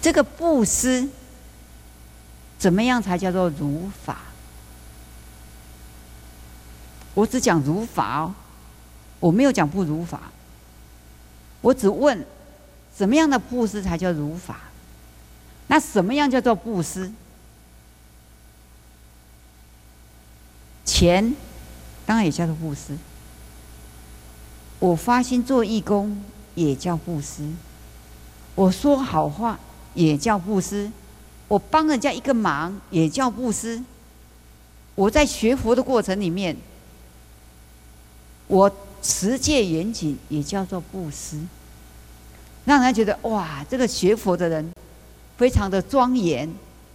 这个布施怎么样才叫做如法？我只讲如法哦，我没有讲不如法。我只问什么样的布施才叫如法？那什么样叫做布施？钱当然也叫做布施。我发心做义工也叫布施。我说好话也叫布施。我帮人家一个忙也叫布施。我在学佛的过程里面，我持戒严谨也叫做布施，让人觉得哇，这个学佛的人非常的庄严。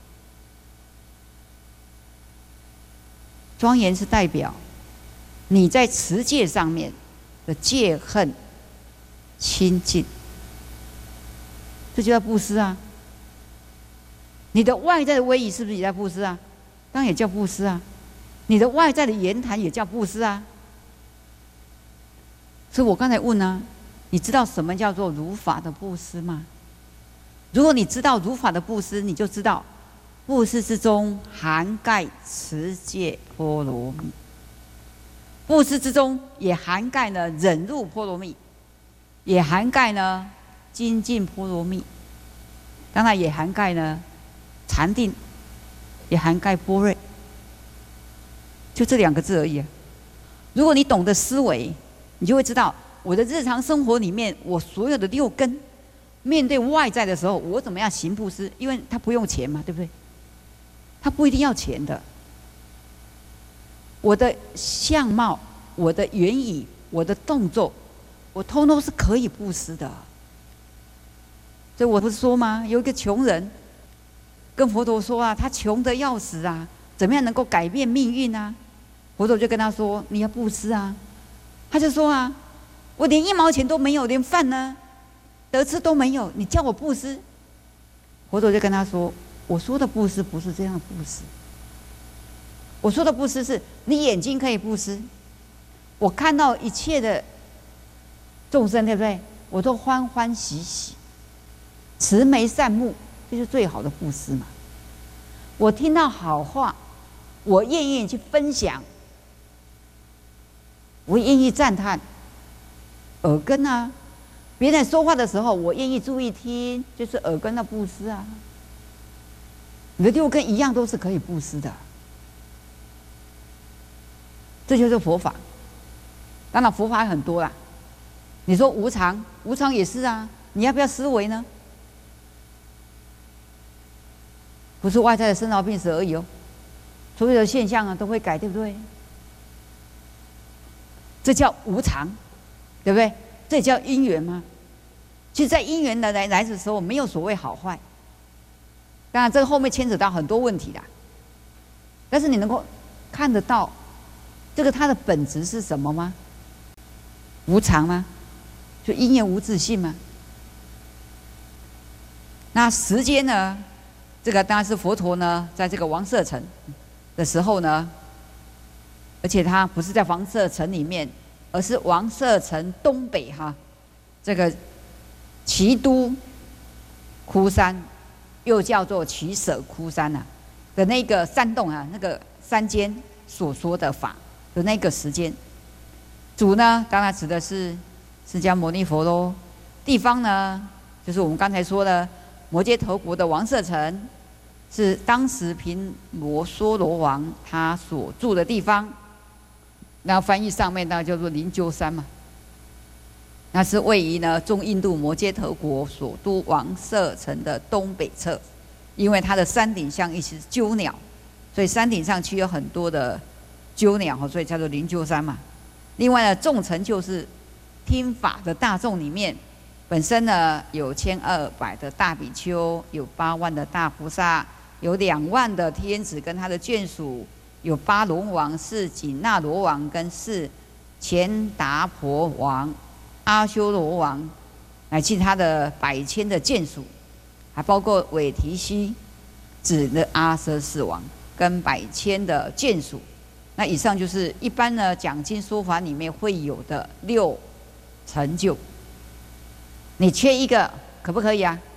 庄严是代表你在持戒上面的戒恨清净，这就叫布施啊。你的外在的威仪是不是也在布施啊？当然也叫布施啊。你的外在的言谈也叫布施啊。所以我刚才问啊，你知道什么叫做如法的布施吗？如果你知道如法的布施，你就知道布施之中涵盖持戒波罗蜜，布施之中也涵盖了忍辱波罗蜜，也涵盖了精进波罗蜜，当然也涵盖了禅定，也涵盖般若，就这2个字而已啊。如果你懂得思维，你就会知道我的日常生活里面，我所有的6根面对外在的时候，我怎么样行布施？因为他不用钱嘛，对不对？他不一定要钱的。我的相貌、我的言语、我的动作，我通通是可以布施的。所以我不是说吗？有一个穷人跟佛陀说啊，他穷得要死啊，怎么样能够改变命运啊？佛陀就跟他说：“你要布施啊。”他就说啊，我连1毛钱都没有，连饭呢得吃都没有，你叫我布施？佛陀就跟他说，我说的布施不是这样的布施，我说的布施是你眼睛可以布施，我看到一切的众生，对不对？我都欢欢喜喜，慈眉善目，这就是最好的布施嘛。我听到好话，我愿意去分享，我愿意赞叹，耳根啊，别人说话的时候，我愿意注意听，就是耳根的布施啊。你的6根一样都是可以布施的，这就是佛法。当然佛法还很多啦，你说无常，无常也是啊，你要不要思维呢？不是外在的生老病死而已哦，所有的现象啊都会改，对不对？这叫无常，对不对？这叫因缘吗？其实，在因缘来的时候，没有所谓好坏。当然，这个后面牵扯到很多问题啦。但是你能够看得到，这个它的本质是什么吗？无常吗？就因缘无自性吗？那时间呢？这个当然是佛陀呢，在这个王舍城的时候呢，而且他不是在王舍城里面，而是王舍城东北哈，这个奇都窟山，又叫做奇舍窟山呐、的那个山洞啊，那个山间所说的法的那个时间，主呢，当然指的是释迦牟尼佛喽。地方呢，就是我们刚才说的摩揭陀国的王舍城，是当时频罗娑罗王他所住的地方。那翻译上面呢叫做灵鹫山嘛，那是位于呢中印度摩揭陀国首都王舍城的东北侧。因为它的山顶上一直是鸠鸟，所以山顶上去有很多的鸠鸟，所以叫做灵鹫山嘛。另外呢，众成就是听法的大众里面，本身呢有1200的大比丘，有8万的大菩萨，有2万的天子跟他的眷属，有8龙王、4紧那罗王跟4乾达婆王、阿修罗王，乃至他的100千的眷属，还包括韦提希指的阿阇世王跟100千的眷属。那以上就是一般呢讲经说法里面会有的6成就。你缺一个可不可以啊？